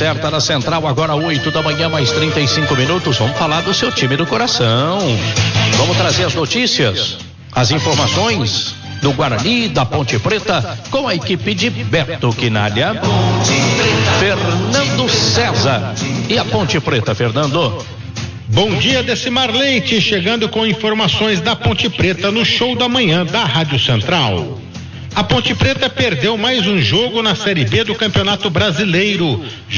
certa na Central, agora 8 da manhã, mais 35 minutos. Vamos falar do seu time do coração. Vamos trazer as notícias, as informações do Guarani, da Ponte Preta, com a equipe de Beto Quinalha, Fernando César e a Ponte Preta. Fernando. Bom dia, Decimar Leite, chegando com informações da Ponte Preta no show da manhã da Rádio Central. A Ponte Preta perdeu mais um jogo na Série B do Campeonato Brasileiro.